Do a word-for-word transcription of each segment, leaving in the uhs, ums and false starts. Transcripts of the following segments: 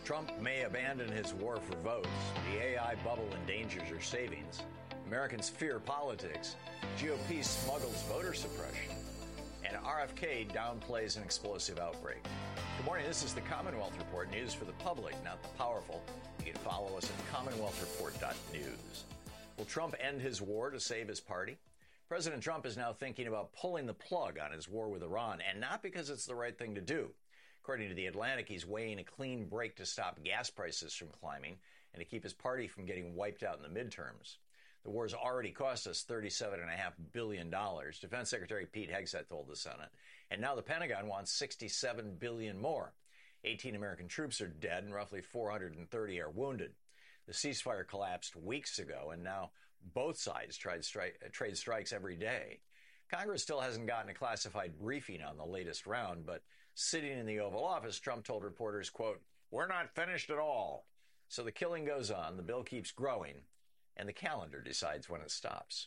Trump may abandon his war for votes. The A I bubble endangers your savings. Americans fear politics. G O P smuggles voter suppression. And R F K downplays an explosive outbreak. Good morning. This is the Commonwealth Report, news for the public, not the powerful. You can follow us at commonwealth report dot news. Will Trump end his war to save his party? President Trump is now thinking about pulling the plug on his war with Iran, and not because it's the right thing to do. According to The Atlantic, he's weighing a clean break to stop gas prices from climbing and to keep his party from getting wiped out in the midterms. The war's already cost us thirty-seven point five billion dollars, Defense Secretary Pete Hegseth told the Senate. And now the Pentagon wants sixty-seven billion dollars more. eighteen American troops are dead and roughly four hundred thirty are wounded. The ceasefire collapsed weeks ago, and now both sides tried stri- trade strikes every day. Congress still hasn't gotten a classified briefing on the latest round, but sitting in the Oval Office, Trump told reporters, quote, "We're not finished at all." So the killing goes on, the bill keeps growing, and the calendar decides when it stops.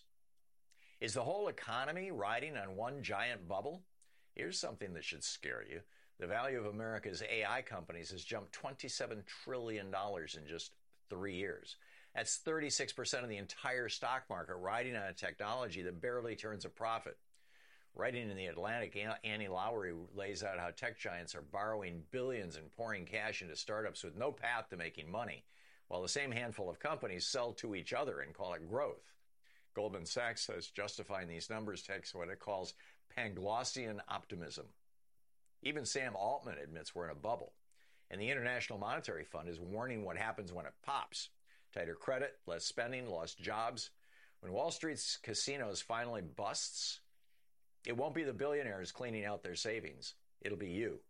Is the whole economy riding on one giant bubble? Here's something that should scare you. The value of America's A I companies has jumped twenty-seven trillion dollars in just three years. That's thirty-six percent of the entire stock market riding on a technology that barely turns a profit. Writing in The Atlantic, Annie Lowrey lays out how tech giants are borrowing billions and pouring cash into startups with no path to making money, while the same handful of companies sell to each other and call it growth. Goldman Sachs says justifying these numbers takes what it calls Panglossian optimism. Even Sam Altman admits we're in a bubble. And the International Monetary Fund is warning what happens when it pops. Tighter credit, less spending, lost jobs. When Wall Street's casinos finally busts, it won't be the billionaires cleaning out their savings. It'll be you.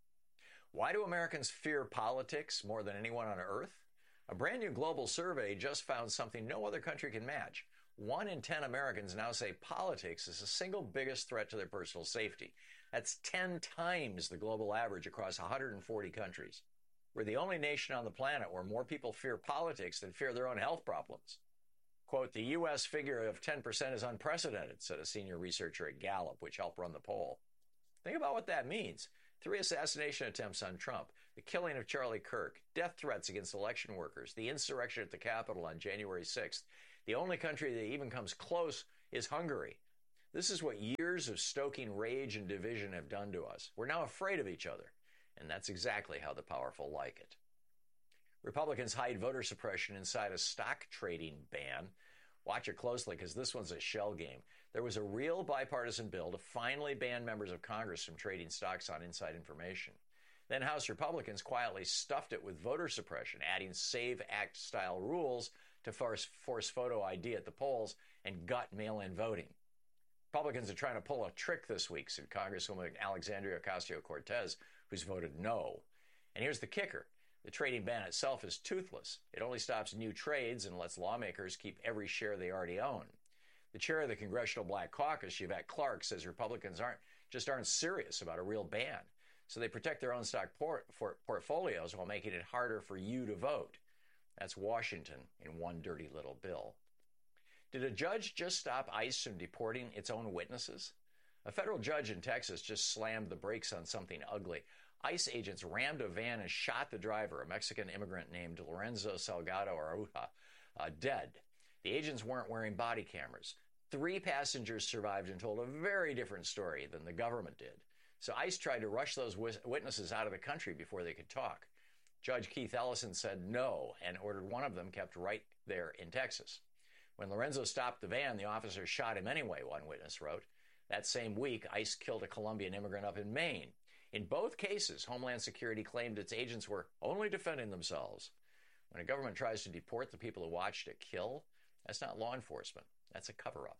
Why do Americans fear politics more than anyone on earth? A brand new global survey just found something no other country can match. One in ten Americans now say politics is the single biggest threat to their personal safety. That's ten times the global average across one hundred forty countries. We're the only nation on the planet where more people fear politics than fear their own health problems. Quote, "The U S figure of ten percent is unprecedented," said a senior researcher at Gallup, which helped run the poll. Think about what that means. Three assassination attempts on Trump, the killing of Charlie Kirk, death threats against election workers, the insurrection at the Capitol on January sixth. The only country that even comes close is Hungary. This is what years of stoking rage and division have done to us. We're now afraid of each other, and that's exactly how the powerful like it. Republicans hide voter suppression inside a stock trading ban. Watch it closely, because this one's a shell game. There was a real bipartisan bill to finally ban members of Congress from trading stocks on inside information. Then House Republicans quietly stuffed it with voter suppression, adding SAVE Act-style rules to force, force photo I D at the polls and gut mail-in voting. Republicans are trying to pull a trick this week, said Congresswoman Alexandria Ocasio-Cortez, who's voted no. And here's the kicker. The trading ban itself is toothless. It only stops new trades and lets lawmakers keep every share they already own. The chair of the Congressional Black Caucus, Yvette Clarke, says Republicans aren't just aren't serious about a real ban. So they protect their own stock port- for portfolios while making it harder for you to vote. That's Washington in one dirty little bill. Did a judge just stop ICE from deporting its own witnesses? A federal judge in Texas just slammed the brakes on something ugly. ICE agents rammed a van and shot the driver, a Mexican immigrant named Lorenzo Salgado Aruja, uh, dead. The agents weren't wearing body cameras. Three passengers survived and told a very different story than the government did. So ICE tried to rush those witnesses out of the country before they could talk. Judge Keith Ellison said no and ordered one of them kept right there in Texas. When Lorenzo stopped the van, the officer shot him anyway, one witness wrote. That same week, ICE killed a Colombian immigrant up in Maine. In both cases, Homeland Security claimed its agents were only defending themselves. When a government tries to deport the people who watched it kill, that's not law enforcement. That's a cover-up.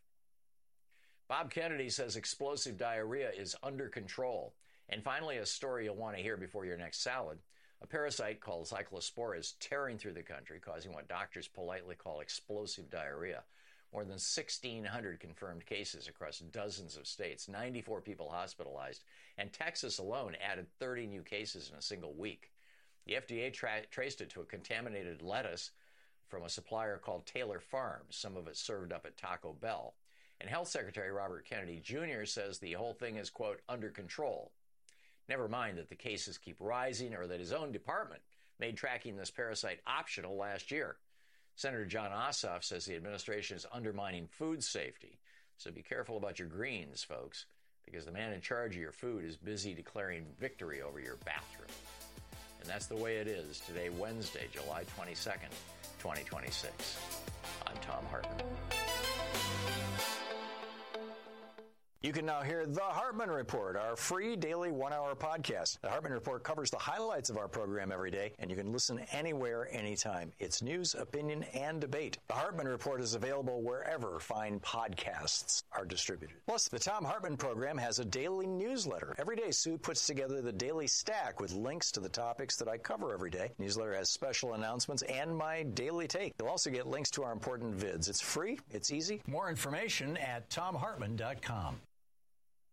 Bob Kennedy says explosive diarrhea is under control. And finally, a story you'll want to hear before your next salad. A parasite called Cyclospora is tearing through the country, causing what doctors politely call explosive diarrhea. More than sixteen hundred confirmed cases across dozens of states, ninety-four people hospitalized, and Texas alone added thirty new cases in a single week. The F D A tra- traced it to a contaminated lettuce from a supplier called Taylor Farms, some of it served up at Taco Bell. And Health Secretary Robert Kennedy Junior says the whole thing is, quote, under control. Never mind that the cases keep rising or that his own department made tracking this parasite optional last year. Senator John Ossoff says the administration is undermining food safety. So be careful about your greens, folks, because the man in charge of your food is busy declaring victory over your bathroom. And that's the way it is today, Wednesday, July twenty-second, twenty twenty-six. I'm Thom Hartmann. You can now hear The Hartmann Report, our free daily one-hour podcast. The Hartmann Report covers the highlights of our program every day, and you can listen anywhere, anytime. It's news, opinion, and debate. The Hartmann Report is available wherever fine podcasts are distributed. Plus, the Thom Hartmann program has a daily newsletter. Every day, Sue puts together the daily stack with links to the topics that I cover every day. The newsletter has special announcements and my daily take. You'll also get links to our important vids. It's free. It's easy. More information at thom hartmann dot com.